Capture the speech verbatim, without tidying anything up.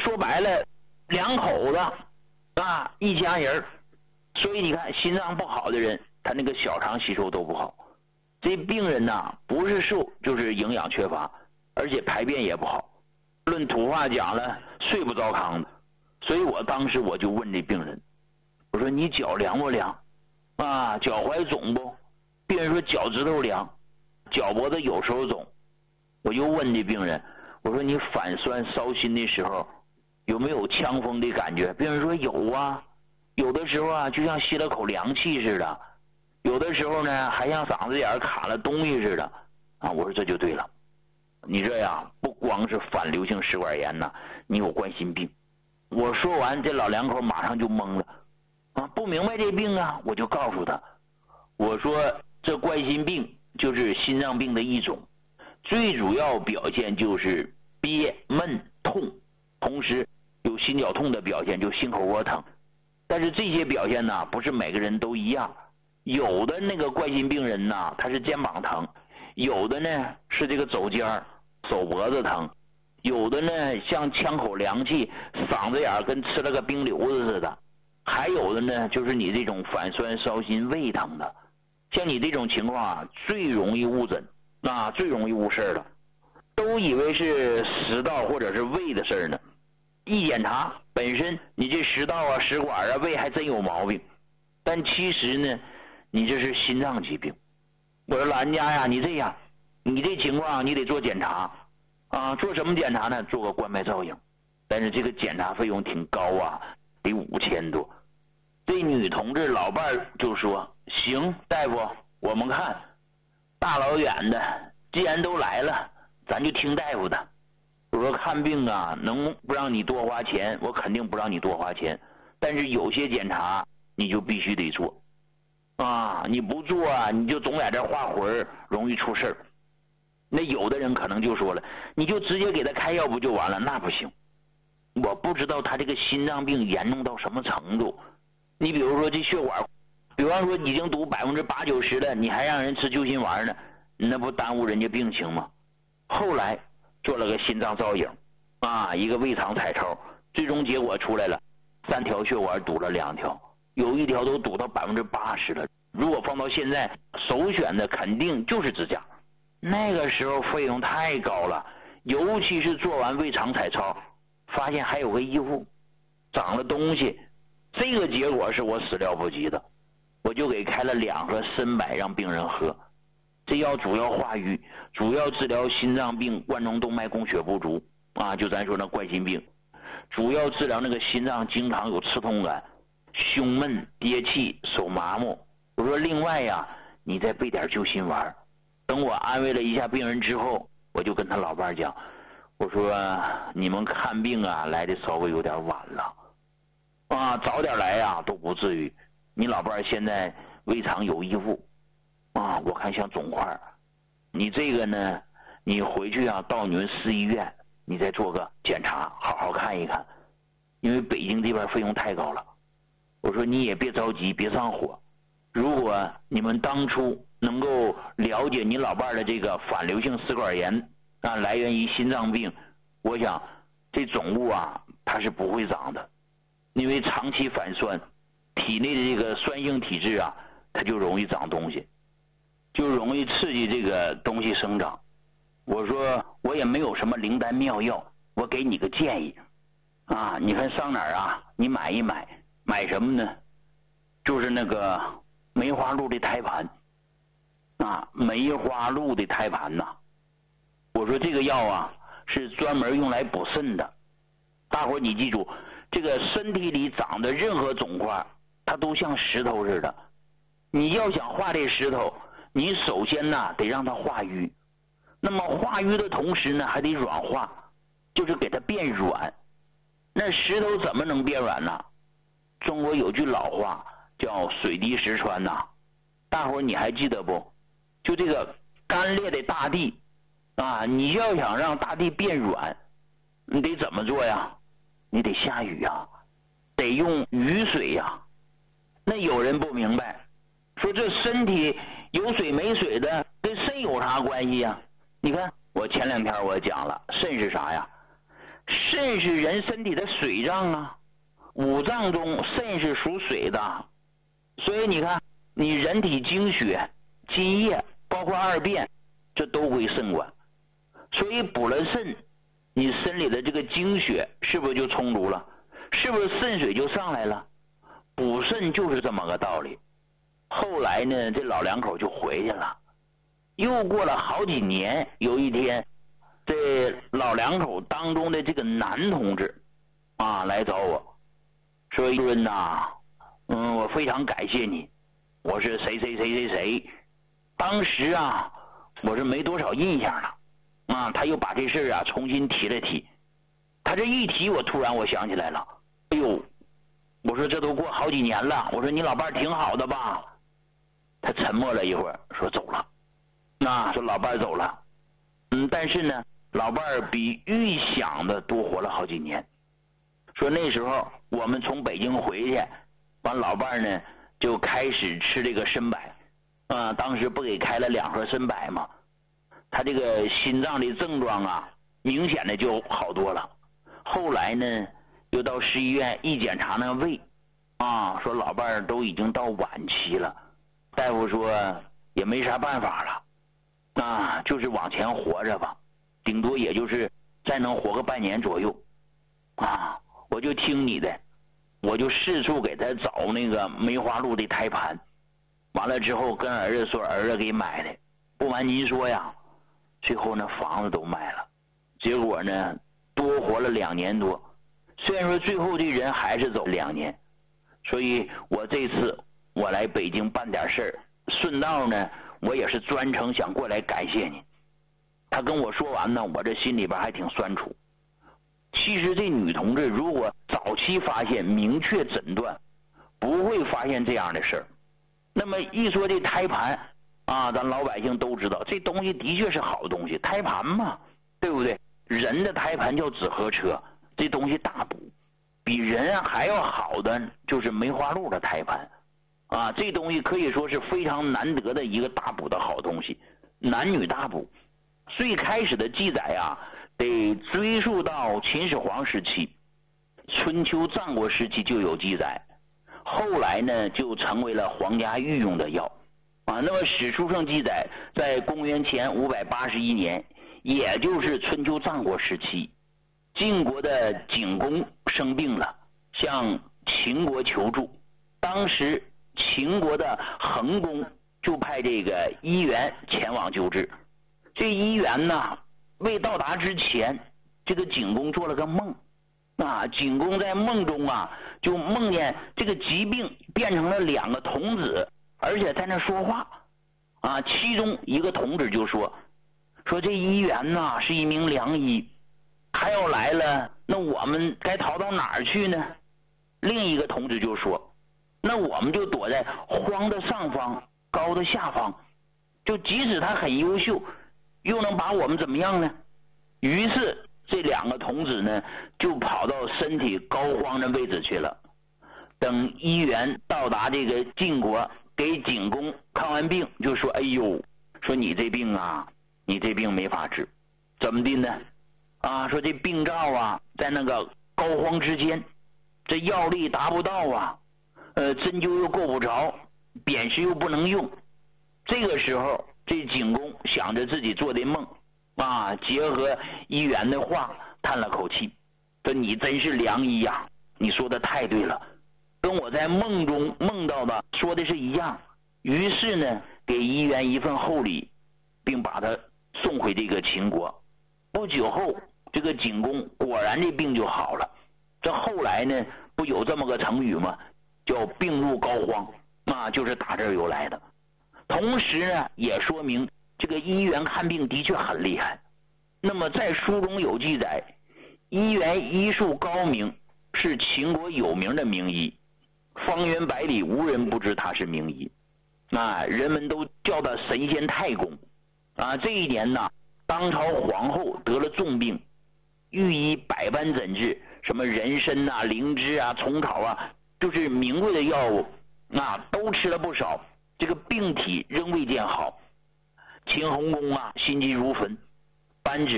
说白了，两口子啊，一家人，所以你看心脏不好的人，他那个小肠吸收都不好。这病人呐，不是瘦就是营养缺乏，而且排便也不好。论土话讲了，睡不着炕的。所以我当时我就问这病人，我说你脚凉不凉啊？脚踝肿不？病人说脚趾头凉，脚脖子有时候肿。我又问这病人，我说你反酸烧心的时候有没有呛风的感觉？病人说有啊，有的时候啊就像吸了口凉气似的，有的时候呢还像嗓子眼卡了东西似的啊。我说这就对了，你这样不光是反流性食管炎呐，你有冠心病。我说完，这老两口马上就懵了啊，不明白这病啊。我就告诉他，我说这冠心病就是心脏病的一种，最主要表现就是憋闷痛，同时有心绞痛的表现，就心口窝疼。但是这些表现呢，不是每个人都一样，有的那个冠心病人呢，他是肩膀疼，有的呢是这个肘尖手脖子疼，有的呢像呛口凉气，嗓子眼跟吃了个冰瘤子似的，还有的呢就是你这种反酸烧心胃疼的。像你这种情况啊，最容易误诊啊，最容易误事了，都以为是食道或者是胃的事呢。一检查本身你这食道啊、食管啊、胃还真有毛病，但其实呢你这是心脏疾病。我说老人家呀，你这样，你这情况你得做检查啊。做什么检查呢？做个冠脉造影，但是这个检查费用挺高啊，得五千多。这女同志老伴儿就说行，大夫我们看，大老远的既然都来了，咱就听大夫的。我说看病啊，能不让你多花钱，我肯定不让你多花钱，但是有些检查你就必须得做啊，你不做啊，你就总在这画魂，容易出事儿。那有的人可能就说了，你就直接给他开药不就完了？那不行，我不知道他这个心脏病严重到什么程度。你比如说这血管，比方说已经堵百分之八九十了，你还让人吃救心丸呢，那不耽误人家病情吗？后来做了个心脏造影啊，一个胃肠彩超，最终结果出来了，三条血管堵了两条，有一条都堵到百分之八十了。如果放到现在，首选的肯定就是支架。那个时候费用太高了，尤其是做完胃肠彩超，发现还有个异物，长了东西，这个结果是我始料不及的。我就给开了两盒参柏让病人喝，这药主要化瘀，主要治疗心脏病冠状动脉供血不足啊，就咱说那冠心病，主要治疗那个心脏经常有刺痛感、胸闷、憋气、手麻木。我说另外呀，你再备点救心丸。等我安慰了一下病人之后，我就跟他老伴讲，我说你们看病啊来的稍微有点晚了啊，早点来呀都不至于。你老伴现在胃肠有异物啊，我看像肿块，你这个呢，你回去啊到你们市医院，你再做个检查，好好看一看，因为北京这边费用太高了。我说你也别着急，别上火。如果你们当初能够了解你老伴的这个反流性食管炎啊，来源于心脏病，我想这肿物啊它是不会长的，因为长期反酸，体内的这个酸性体质啊，它就容易长东西，就容易刺激这个东西生长。我说我也没有什么灵丹妙药，我给你个建议啊，你看上哪儿啊，你买一买，买什么呢？就是那个梅花鹿的胎盘啊，梅花鹿的胎盘呐、啊。我说这个药啊是专门用来补肾的。大伙你记住，这个身体里长的任何肿块，它都像石头似的。你要想化这石头，你首先呢得让它化瘀。那么化瘀的同时呢，还得软化，就是给它变软。那石头怎么能变软呢？中国有句老话叫水滴石穿呐、啊，大伙你还记得不？就这个干裂的大地啊，你要想让大地变软，你得怎么做呀？你得下雨呀，得用雨水呀。那有人不明白，说这身体有水没水的跟肾有啥关系呀？你看我前两天我讲了，肾是啥呀？ 肾是人身体的水脏啊，五脏中肾是属水的，所以你看，你人体精血、津液，包括二便，这都归肾管。所以补了肾，你身里的这个精血是不是就充足了？是不是肾水就上来了？补肾就是这么个道理。后来呢，这老两口就回去了。又过了好几年，有一天，这老两口当中的这个男同志啊来找我，说：“主任呐，嗯，我非常感谢你，我是谁谁谁谁谁。”当时啊，我是没多少印象了啊。他又把这事啊重新提了提。他这一提，我突然我想起来了，哎呦，我说这都过好几年了，我说你老伴挺好的吧？他沉默了一会儿，说走了。那说老伴走了，嗯，但是呢，老伴儿比预想的多活了好几年。说那时候我们从北京回去，完老伴儿呢就开始吃这个参柏，啊，当时不给开了两盒参柏嘛，他这个心脏的症状啊，明显的就好多了。后来呢，又到市医院一检查那胃，啊，说老伴儿都已经到晚期了，大夫说也没啥办法了。啊，就是往前活着吧，顶多也就是再能活个半年左右啊！我就听你的，我就四处给他找那个梅花鹿的胎盘，完了之后跟儿子说，儿子给买的。不瞒您说呀，最后那房子都卖了，结果呢多活了两年多。虽然说最后这人还是走两年，所以我这次我来北京办点事儿，顺道呢。我也是专程想过来感谢你。他跟我说完呢，我这心里边还挺酸楚。其实这女同志如果早期发现，明确诊断，不会发现这样的事儿。那么一说这胎盘啊，咱老百姓都知道，这东西的确是好东西，胎盘嘛，对不对？人的胎盘叫紫河车，这东西大补，比人还要好的就是梅花鹿的胎盘。啊，这东西可以说是非常难得的一个大补的好东西，男女大补。最开始的记载啊，得追溯到秦始皇时期，春秋战国时期就有记载，后来呢就成为了皇家御用的药啊。那么史书上记载，在公元前五百八十一年，也就是春秋战国时期，晋国的景公生病了，向秦国求助，当时秦国的桓公就派这个医元前往救治。这医元呢，未到达之前，这个景公做了个梦啊，景公在梦中啊，就梦见这个疾病变成了两个童子，而且在那说话啊。其中一个童子就说：“说这医元呐是一名良医，他要来了，那我们该逃到哪儿去呢？”另一个童子就说：“那我们就躲在荒的上方，高的下方，就即使他很优秀，又能把我们怎么样呢？”于是这两个童子呢，就跑到身体膏肓的位置去了。等医元到达这个晋国，给景公看完病，就说：“哎呦，说你这病啊，你这病没法治，怎么的呢？啊，说这病灶啊，在那个膏肓之间，这药力达不到啊。”呃，针灸又够不着，砭石又不能用。这个时候，这景公想着自己做的梦啊，结合医元的话，叹了口气，说：“你真是良医呀，你说的太对了，跟我在梦中梦到的说的是一样。”于是呢，给医元一份厚礼，并把他送回这个秦国。不久后，这个景公果然这病就好了。这后来呢，不有这么个成语吗？叫病入膏肓啊，就是打这儿由来的。同时呢，也说明这个医元看病的确很厉害。那么在书中有记载，医元医术高明，是秦国有名的名医，方圆百里无人不知他是名医啊，人们都叫他神仙太公啊。这一年呢，当朝皇后得了重病，御医百般诊治，什么人参啊、灵芝啊、虫草啊，就是名贵的药物啊，都吃了不少，这个病体仍未见好。秦桓公啊，心急如焚，颁旨